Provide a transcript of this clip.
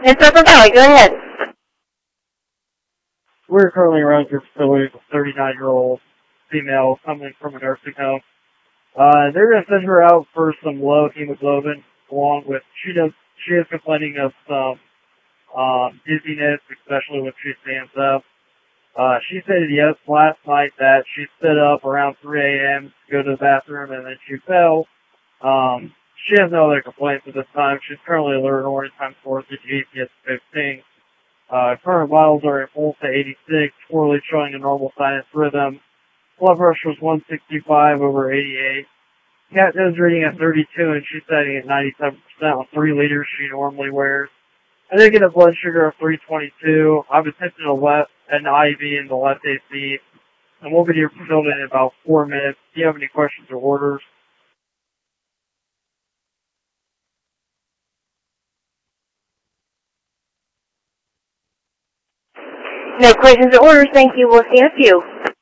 It's Upper Valley. Go ahead. We're currently around your facility with a 39-year-old female coming from a nursing home. They're going to send her out for some low hemoglobin, along with, she is complaining of some dizziness, especially when she stands up. She stated yes last night that she stood up around 3 a.m. to go to the bathroom and then she fell. She has no other complaints at this time. She's currently alert orange times 4 CGPS 15. Current vitals are at full to 86, poorly showing a normal sinus rhythm. Blood pressure was 165 over 88. Cat nose reading at 32 and she's setting at 97% on 3 liters she normally wears. I did get a blood sugar of 322. I've attempted an IV in the left AC, and we'll be to your facility in about 4 minutes. Do you have any questions or orders? No questions or orders. Thank you. We'll see you in a few.